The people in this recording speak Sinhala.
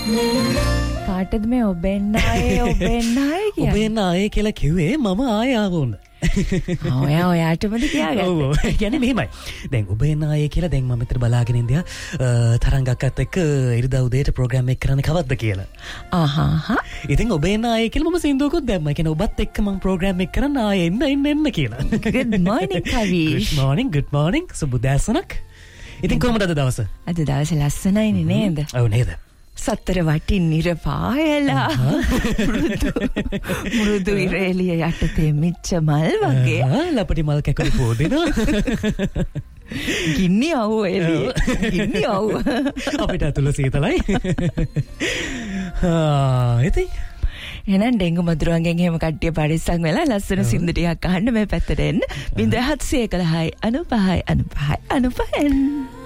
කාටද මේ ඔබෙන් ආයේ කියන්නේ? ඔබෙන් ආයේ කියලා කිව්වේ මම ආයේ ආවොත්. ඔයාටමද කියාගත්තේ? ඔව්. කියන්නේ මෙහෙමයි. දැන් ඔබෙන් ආයේ කියලා දැන් මම මෙතන බලාගෙන ඉඳියා තරංගක්කත් එක්ක ඉරිදා උදේට ප්‍රෝග්‍රෑම් එක කරන්න කවද්ද කියලා. ආහා. ඉතින් ඔබෙන් ආයේ කියලා මම සින්දුවකුත් දැම්මා. ඒ කියන්නේ ඔබත් එක්ක මම ප්‍රෝග්‍රෑම් එක කරන්න ආයේ එන්න කියලා. Good morning කවිෂ්. Good morning. සුබ උදෑසනක්. ඉතින් කොහමද අද දවස? අද දවසේ ලස්සනයිනේ නේද? ඔව් නේද? සතර වටින් නිරපායලා මෘදු ඉරේලිය යටතේ මිච්ච මල් වගේ ලපටි මල් කැකුළු පොදිනවා. ගින්නි අවුව එළිය. ගින්නි අවුව. අපිට අතුල සීතලයි. ඉතින් එහෙනම් ඩෙංගු මදුරුවන්ගෙන් එහෙම කට්ටිය පරිස්සම් වෙලා ලස්සන සින්දු ටිකක් අහන්න මේ පැත්තට එන්න. 0711 95 95 95